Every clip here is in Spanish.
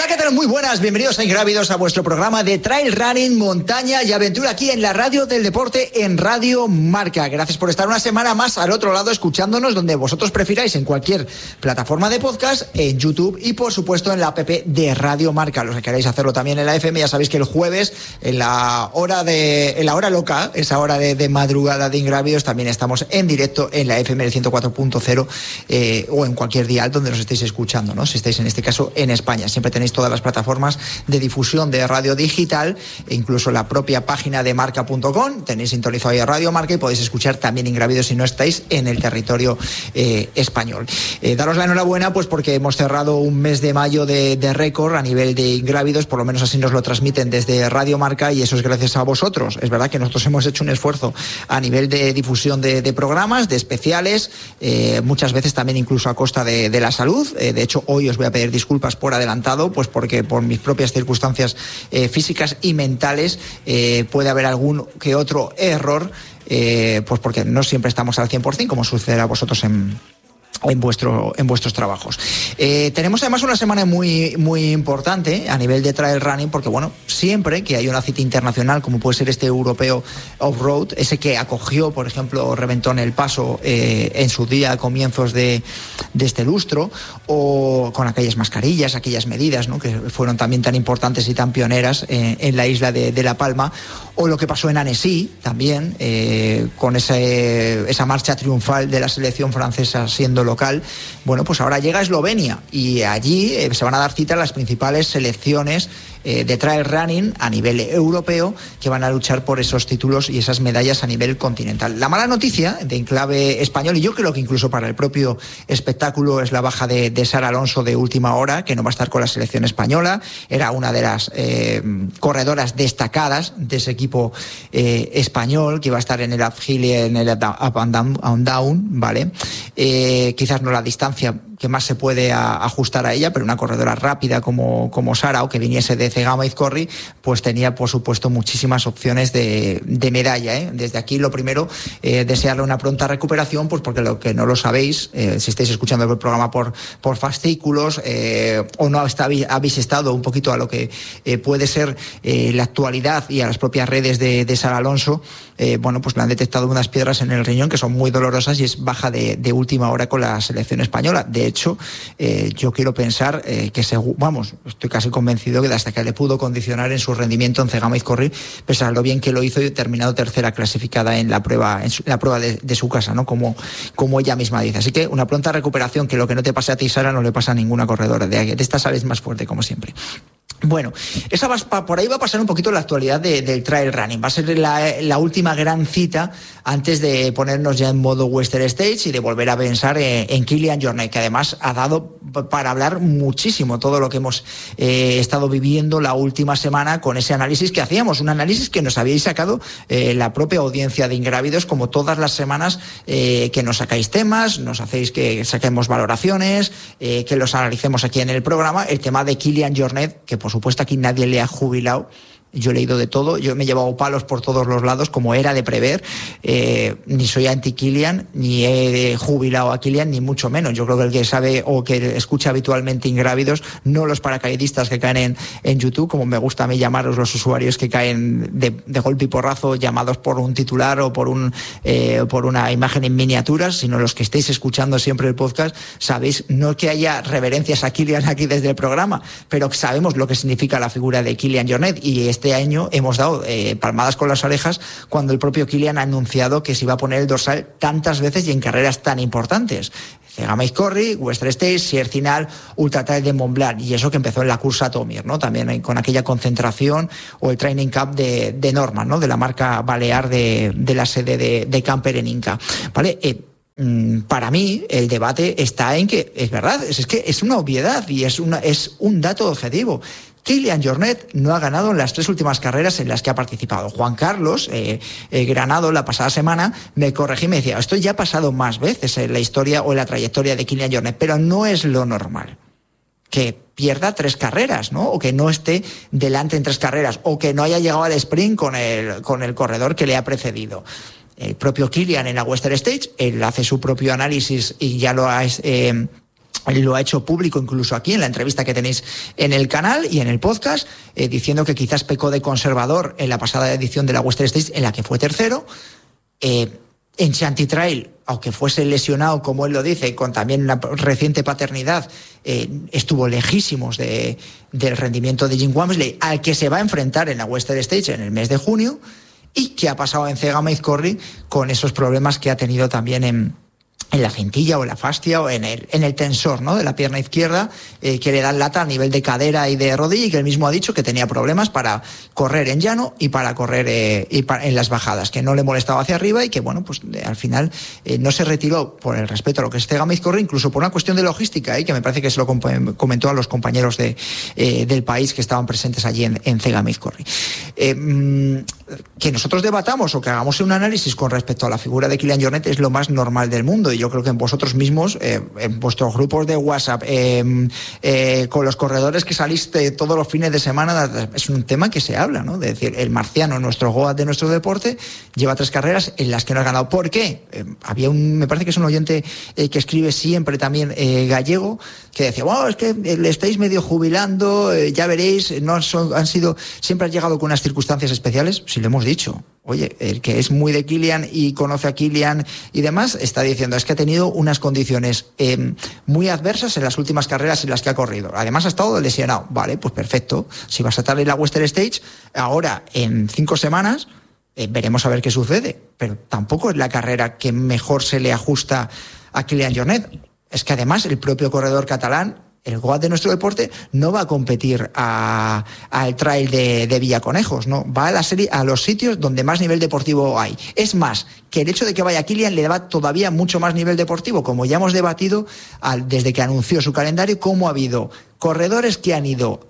Hola, ¿qué tal? Muy buenas, bienvenidos a Ingrávidos, a vuestro programa de trail running, montaña y aventura aquí en la radio del deporte, en Radio Marca. Gracias por estar una semana más al otro lado escuchándonos donde vosotros prefiráis, en cualquier plataforma de podcast, en YouTube y por supuesto en la app de Radio Marca. Los que queráis hacerlo también en la FM, ya sabéis que el jueves en la hora loca, esa hora de madrugada de Ingrávidos, también estamos en directo en la FM del 104.0 o en cualquier dial donde nos estéis escuchando, ¿no? Si estáis en este caso en España, siempre tenéis todas las plataformas de difusión de radio digital e incluso la propia página de marca.com. Tenéis sintonizado ahí a Radio Marca y podéis escuchar también Ingrávidos si no estáis en el territorio español. Daros la enhorabuena pues porque hemos cerrado un mes de mayo de récord a nivel de Ingrávidos, por lo menos así nos lo transmiten desde Radio Marca y eso es gracias a vosotros. Es verdad que nosotros hemos hecho un esfuerzo a nivel de difusión de programas, de especiales, muchas veces también incluso a costa de la salud. De hecho, hoy os voy a pedir disculpas por adelantado, pues porque por mis propias circunstancias físicas y mentales puede haber algún que otro error, pues porque no siempre estamos al 100%, como sucederá a vosotros en vuestros trabajos. Tenemos además una semana muy, muy importante a nivel de trail running, porque bueno, siempre que hay una cita internacional, como puede ser este europeo off-road, ese que acogió, por ejemplo, Reventón El Paso en su día a comienzos de este lustro, o con aquellas mascarillas, aquellas medidas, ¿no?, que fueron también tan importantes y tan pioneras en la isla de La Palma, o lo que pasó en Annecy también, con esa marcha triunfal de la selección francesa siendo local. Bueno, pues ahora llega a Eslovenia y allí se van a dar cita las principales selecciones de trail running a nivel europeo que van a luchar por esos títulos y esas medallas a nivel continental. La mala noticia de enclave español, y yo creo que incluso para el propio espectáculo, es la baja de Sara Alonso de última hora, que no va a estar con la selección española. Era una de las corredoras destacadas de ese equipo español, que iba a estar en el uphill y en el up and down, ¿vale? Quizás no la distancia que más se puede ajustar a ella, pero una corredora rápida como Sara, o que viniese de Cegama Izcorri, pues tenía por supuesto muchísimas opciones de medalla, ¿eh? Desde aquí lo primero, desearle una pronta recuperación, pues porque lo que no lo sabéis, si estáis escuchando el programa por fascículos, o no habéis estado un poquito a lo que puede ser la actualidad y a las propias redes de Sara Alonso, bueno, pues le han detectado unas piedras en el riñón que son muy dolorosas y es baja de última hora con la selección española. De hecho, yo quiero pensar que estoy casi convencido que hasta que le pudo condicionar en su rendimiento en Cegama Izcorri, pese a lo bien que lo hizo y terminado tercera clasificada en la prueba de su casa, ¿no? Como ella misma dice. Así que una pronta recuperación, que lo que no te pase a ti, Sara, no le pasa a ninguna corredora. De esta sales más fuerte, como siempre. Bueno, por ahí va a pasar un poquito la actualidad del trail running. Va a ser la última gran cita antes de ponernos ya en modo Western States y de volver a pensar en Kilian Jornet, que además ha dado para hablar muchísimo todo lo que hemos estado viviendo la última semana con ese análisis que hacíamos, un análisis que nos habíais sacado la propia audiencia de Ingrávidos, como todas las semanas que nos sacáis temas, nos hacéis que saquemos valoraciones, que los analicemos aquí en el programa. El tema de Kilian Jornet, que por supuesto aquí nadie le ha jubilado. Yo he leído de todo, yo me he llevado palos por todos los lados, como era de prever. Ni soy anti-Kilian, ni he jubilado a Kilian, ni mucho menos. Yo creo que el que sabe o que escucha habitualmente Ingrávidos, no los paracaidistas que caen en YouTube, como me gusta a mí llamaros los usuarios que caen de golpe y porrazo, llamados por un titular o por una imagen en miniaturas, sino los que estéis escuchando siempre el podcast, sabéis, no que haya reverencias a Kilian aquí desde el programa, pero sabemos lo que significa la figura de Kilian Jornet, y este año hemos dado palmadas con las orejas cuando el propio Kilian ha anunciado que se iba a poner el dorsal tantas veces y en carreras tan importantes. Cegama Izcorri, Western States, Siercinal, Ultra Trail de Mont Blanc, y eso que empezó en la cursa Tomir, ¿no? También con aquella concentración, o el Training Camp de Norman, ¿no? De la marca balear de la sede de Camper en Inca, ¿vale? Para mí el debate está en que es verdad, es que es una obviedad y es un dato objetivo. Kilian Jornet no ha ganado en las 3 últimas carreras en las que ha participado. Juan Carlos Granado, la pasada semana, me corregí y me decía, esto ya ha pasado más veces en la historia o en la trayectoria de Kilian Jornet, pero no es lo normal que pierda 3 carreras, ¿no? O que no esté delante en 3 carreras, o que no haya llegado al sprint con el corredor que le ha precedido. El propio Kilian en la Western States, él hace su propio análisis y ya lo ha lo ha hecho público incluso aquí en la entrevista que tenéis en el canal y en el podcast, diciendo que quizás pecó de conservador en la pasada edición de la Western States, en la que fue tercero. En Shanty Trail, aunque fuese lesionado, como él lo dice, con también una reciente paternidad, estuvo lejísimos del rendimiento de Jim Walmsley, al que se va a enfrentar en la Western States en el mes de junio, y que ha pasado en Cega-Maze-Corry con esos problemas que ha tenido también en la cintilla o en la fascia o en el tensor, ¿no?, de la pierna izquierda, que le dan lata a nivel de cadera y de rodilla, y que él mismo ha dicho que tenía problemas para correr en llano y para correr en las bajadas, que no le molestaba hacia arriba, y que bueno, pues al final no se retiró por el respeto a lo que es Cega-Maze-Corry, incluso por una cuestión de logística, que me parece que se lo comentó a los compañeros del país que estaban presentes allí en Cega-Maze-Corry. Que nosotros debatamos o que hagamos un análisis con respecto a la figura de Kilian Jornet es lo más normal del mundo, y yo creo que en vosotros mismos, en vuestros grupos de WhatsApp, con los corredores que salís todos los fines de semana, es un tema que se habla, ¿no? De decir, el marciano, nuestro Goat de nuestro deporte, lleva 3 carreras en las que no ha ganado. ¿Por qué? Me parece que es un oyente que escribe siempre también, gallego, que decía, bueno, es que le estáis medio jubilando, ya veréis, siempre has llegado con unas circunstancias especiales. Si lo hemos dicho, oye, el que es muy de Kilian y conoce a Kilian y demás, está diciendo, es que ha tenido unas condiciones muy adversas en las últimas carreras en las que ha corrido. Además ha estado lesionado. Vale, pues perfecto. Si vas a estar en la Western States, ahora en 5 semanas, veremos a ver qué sucede. Pero tampoco es la carrera que mejor se le ajusta a Kilian Jornet. Es que además el propio corredor catalán, el Goat de nuestro deporte, no va a competir al trail de Villaconejos, ¿no? Va a los sitios donde más nivel deportivo hay. Es más, que el hecho de que vaya Kilian le da todavía mucho más nivel deportivo, como ya hemos debatido desde que anunció su calendario, cómo ha habido corredores que han ido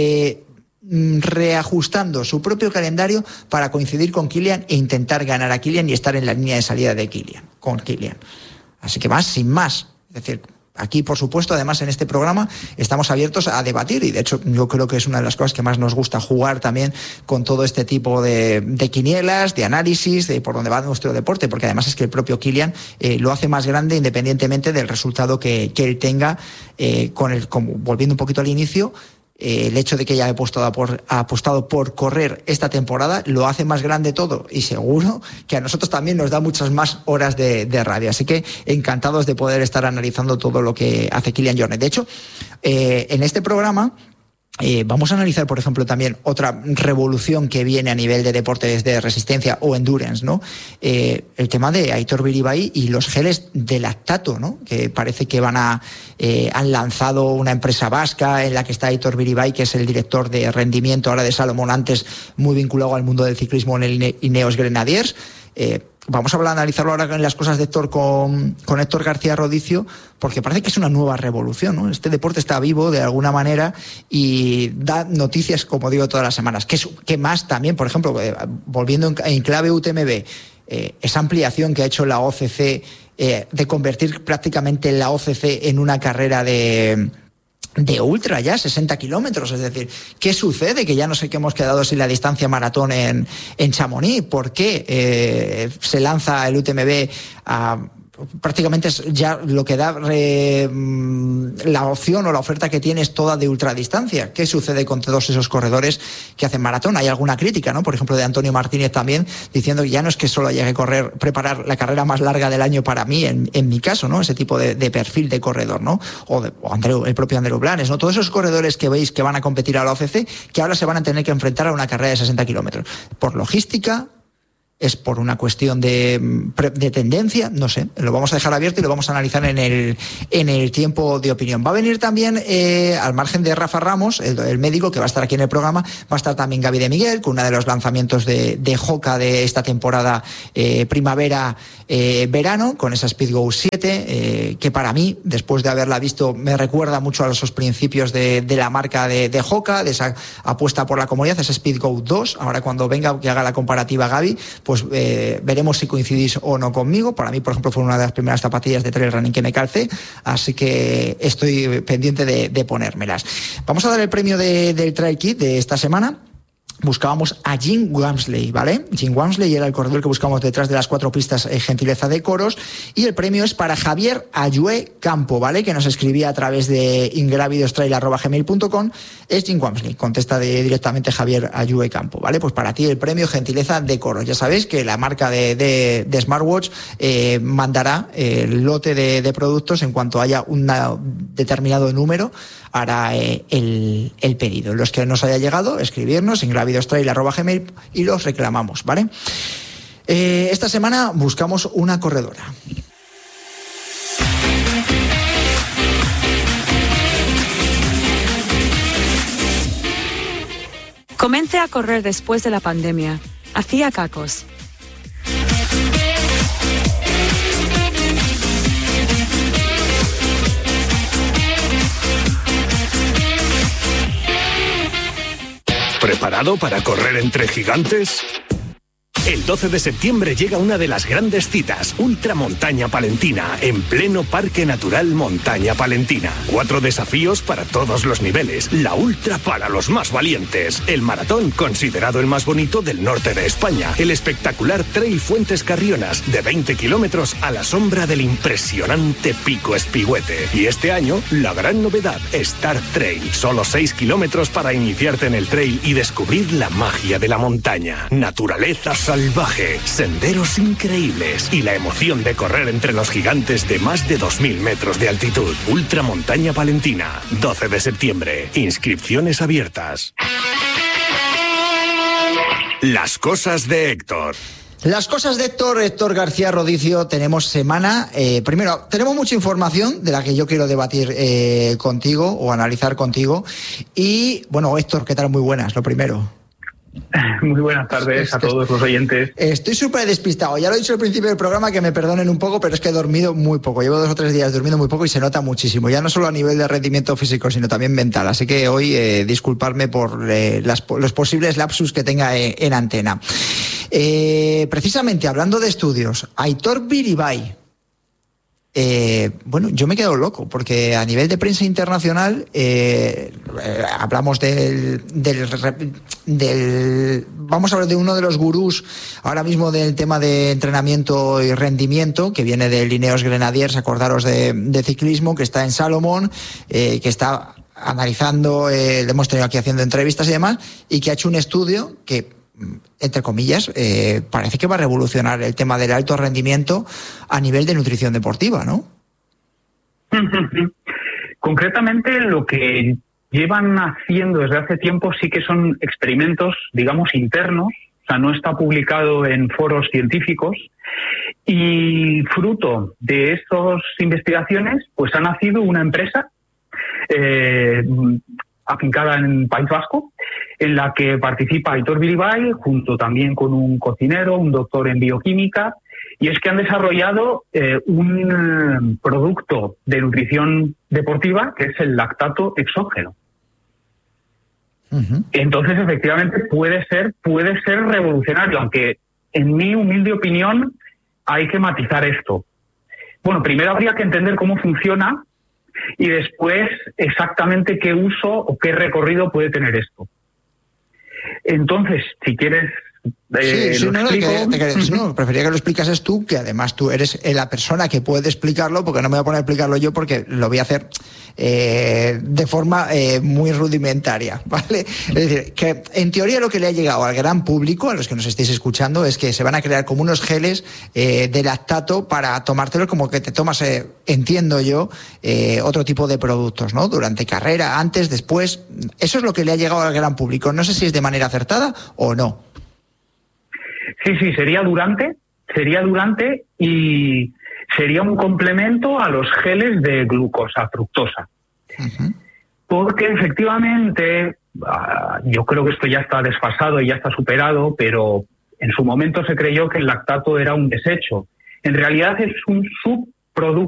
reajustando su propio calendario para coincidir con Kilian e intentar ganar a Kilian y estar en la línea de salida de con Kilian. Así que sin más. Es decir, aquí, por supuesto, además en este programa estamos abiertos a debatir, y de hecho yo creo que es una de las cosas que más nos gusta jugar también con todo este tipo de quinielas, de análisis, de por dónde va nuestro deporte, porque además es que el propio Kilian lo hace más grande independientemente del resultado que él tenga, volviendo un poquito al inicio. El hecho de que haya apostado por correr esta temporada lo hace más grande todo, y seguro que a nosotros también nos da muchas más horas de radio. Así que encantados de poder estar analizando todo lo que hace Kilian Jornet. De hecho, en este programa vamos a analizar, por ejemplo, también otra revolución que viene a nivel de deportes de resistencia o endurance, ¿no? El tema de Aitor Biribay y los geles de lactato, ¿no? Que parece que han lanzado una empresa vasca en la que está Aitor Biribay, que es el director de rendimiento ahora de Salomón, antes muy vinculado al mundo del ciclismo en el Ineos Grenadiers. Vamos a analizarlo ahora en las cosas de Héctor con Héctor García Rodicio, porque parece que es una nueva revolución, ¿no? Este deporte está vivo de alguna manera y da noticias, como digo, todas las semanas. ¿Qué más también? Por ejemplo, volviendo en clave UTMB, esa ampliación que ha hecho la OCC de convertir prácticamente la OCC en una carrera de ultra, ya 60 kilómetros. Es decir, ¿qué sucede? Que ya no sé qué hemos quedado sin la distancia maratón en Chamonix. ¿Por qué se lanza el UTMB prácticamente es ya lo que da la opción o la oferta que tiene es toda de ultradistancia? ¿Qué sucede con todos esos corredores que hacen maratón? Hay alguna crítica, ¿no? Por ejemplo, de Antonio Martínez también, diciendo que ya no es que solo haya que preparar la carrera más larga del año para mí, en mi caso, ¿no? Ese tipo de perfil de corredor, ¿no? O el propio Andreu Blanes, ¿no? Todos esos corredores que veis que van a competir a la OCC, que ahora se van a tener que enfrentar a una carrera de 60 kilómetros. Por logística, es por una cuestión de tendencia, no sé, lo vamos a dejar abierto y lo vamos a analizar en el tiempo de opinión. Va a venir también, al margen de Rafa Ramos, el médico que va a estar aquí en el programa, va a estar también Gaby de Miguel, con uno de los lanzamientos de Hoka de esta temporada primavera-verano, con esa Speedgo 7, que para mí, después de haberla visto, me recuerda mucho a esos principios de la marca de Hoka, de esa apuesta por la comodidad, esa Speedgo 2. Ahora cuando venga, que haga la comparativa Gaby, pues veremos si coincidís o no conmigo. Para mí, por ejemplo, fue una de las primeras zapatillas de trail running que me calcé, así que estoy pendiente de ponérmelas. Vamos a dar el premio del Trail Kit de esta semana. buscábamos a Jim Walmsley, ¿vale? Jim Walmsley era el corredor que buscábamos detrás de las 4 pistas Gentileza de Coros, y el premio es para Javier Ayue Campo, ¿vale? Que nos escribía a través de ingrávidostrail@gmail.com. Es Jim Walmsley, contesta directamente Javier Ayue Campo, ¿vale? Pues para ti el premio Gentileza de Coros. Ya sabéis que la marca de Smartwatch mandará el lote de productos en cuanto haya un determinado número, hará el pedido. Los que nos haya llegado, escribirnos ingrávidostrail@gmail y los reclamamos, ¿vale? Esta semana buscamos una corredora. Comencé a correr después de la pandemia. Hacía cacos. ¿Preparado para correr entre gigantes? El 12 de septiembre llega una de las grandes citas, Ultramontaña Palentina, en pleno Parque Natural Montaña Palentina. 4 desafíos para todos los niveles, la ultra para los más valientes, el maratón considerado el más bonito del norte de España, el espectacular Trail Fuentes Carrionas, de 20 kilómetros a la sombra del impresionante Pico Espigüete. Y este año, la gran novedad, Star Trail, solo 6 kilómetros para iniciarte en el trail y descubrir la magia de la montaña, naturaleza salvaje, senderos increíbles y la emoción de correr entre los gigantes de más de 2.000 metros de altitud. Ultramontaña Palentina, 12 de septiembre. Inscripciones abiertas. Las cosas de Héctor. Las cosas de Héctor García Rodicio. Tenemos semana. Primero, tenemos mucha información de la que yo quiero debatir contigo o analizar contigo. Y, bueno, Héctor, ¿qué tal? Muy buenas, lo primero. Muy buenas tardes a todos los oyentes. Estoy súper despistado. Ya lo he dicho al principio del programa, que me perdonen un poco, pero es que he dormido muy poco. Llevo 2 o 3 días durmiendo muy poco y se nota muchísimo. Ya no solo a nivel de rendimiento físico, sino también mental. Así que hoy disculparme por los posibles lapsus que tenga en antena. Precisamente hablando de estudios, Aitor Biribay. Bueno, yo me he quedado loco porque a nivel de prensa internacional hablamos vamos a hablar de uno de los gurús ahora mismo del tema de entrenamiento y rendimiento, que viene de Ineos Grenadiers, acordaros de ciclismo, que está en Salomón, que está analizando, le hemos tenido aquí haciendo entrevistas y demás, y que ha hecho un estudio que, entre comillas, parece que va a revolucionar el tema del alto rendimiento a nivel de nutrición deportiva, ¿no? Concretamente, lo que llevan haciendo desde hace tiempo sí que son experimentos, digamos, internos, o sea, no está publicado en foros científicos, y fruto de estas investigaciones, pues ha nacido una empresa afincada en País Vasco, en la que participa Aitor Biribay, junto también con un cocinero, un doctor en bioquímica, y es que han desarrollado un producto de nutrición deportiva que es el lactato exógeno. Uh-huh. Entonces, efectivamente, puede ser revolucionario, aunque en mi humilde opinión hay que matizar esto. Bueno, primero habría que entender cómo funciona y después exactamente qué uso o qué recorrido puede tener esto. Entonces, si quieres, preferiría que lo explicases tú, que además tú eres la persona que puede explicarlo, porque no me voy a poner a explicarlo yo, porque lo voy a hacer de forma muy rudimentaria, ¿vale? Es decir, que en teoría lo que le ha llegado al gran público, a los que nos estéis escuchando, es que se van a crear como unos geles de lactato para tomártelo como que te tomas, entiendo yo, otro tipo de productos, ¿no? Durante carrera, antes, después. Eso es lo que le ha llegado al gran público. No sé si es de manera acertada o no. Sí, sería durante y sería un complemento a los geles de glucosa, fructosa. Uh-huh. Porque efectivamente, yo creo que esto ya está desfasado y ya está superado, pero en su momento se creyó que el lactato era un desecho. En realidad es un subproducto